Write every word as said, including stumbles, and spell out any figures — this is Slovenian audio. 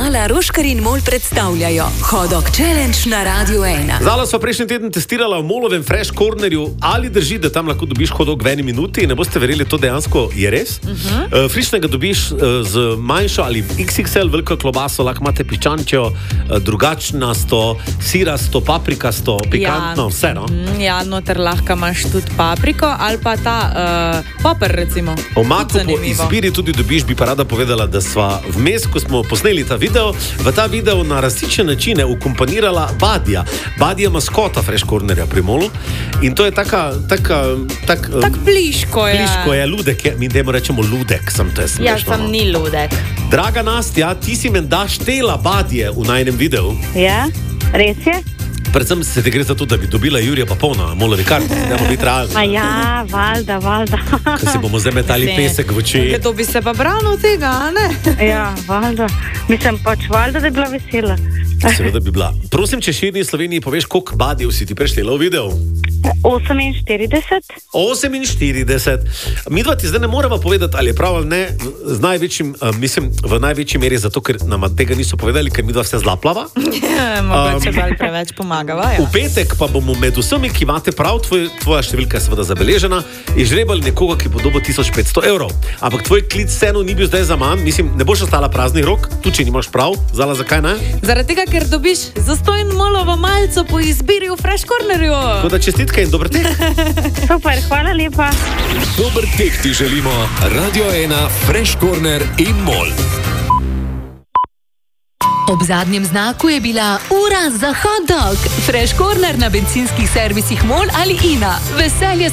Zala, Roškar in Mol predstavljajo Hodok Challenge na Radiu ena. Zala so prejšnji teden testirala v Molovem Fresh Cornerju, ali drži, da tam lahko dobiš hodok v eni minuti. Ne boste verjeli, to dejansko je res. Uh-huh. Uh, frišnega dobiš uh, z manjšo ali iks iks el veliko klobaso, lahko imate piščančjo, uh, drugačnasto, sirasto, paprikasto, pikantno, ja, vse, no? Ja, noter lahko imaš tudi papriko ali pa ta uh, poper, recimo. Omako po izbiri tudi dobiš, bi pa rada povedala, da sva vmes, ko smo posneli ta video, v ta video na različne načine ukomponirala Badija. Badija maskota Fresh Cornerja pri Molu. In to je taka... taka tak, tak bliško je. Bliško je, ludek je. Mi dajmo rečemo ludek, sem to je smešno. Ja, sem ni ludek. Draga Nastja, ti si menda štela Badije v najnem videu. Ja, res je. Predvsem se te gre za to, da bi dobila Jurija pa polna Molovi karti, da bomo biti realni. A ja, valjda, valjda. Ker si bomo zdaj metali pesek v oči. To bi se pa branil tega, a ne? Ja, valjda. Mislim pač valjda, da je bila vesela. Seveda bi bila. Prosim, če širni Sloveniji poveš, koliko Badijev si ti preštela v video? oseminštirideset. oseminštirideset. Mi dva ti zdaj ne moramo povedati, ali je prav ali ne, z največjim, uh, mislim, v največji meri zato, ker nam tega niso povedali, ker mi dva vse zlaplava. Mogoče um, bolj preveč pomagava, ja. V petek pa bomo med vsemi, ki imate prav, tvoj, tvoja številka je seveda zabeležena, izžrebali nekoga, ki bo dobil tisoč petsto evrov. Ampak tvoj klic vseeno ni bil zdaj za manj, mislim, ne boš ostala praznih rok, tu če nimaš prav. Zala, zakaj ne? Zaradi tega, ker dobiš zastojn Molovo malco po izbiri v Fresh Cornerju. Tako da čestitke in dober tek. Super, hvala lepa. Dober tek ti želimo, Radio ena, Fresh Corner in Mol. Ob zadnjem znaku je bila ura za hot dog. Fresh Corner na bencinskih servisih Mol ali Ina. Veselje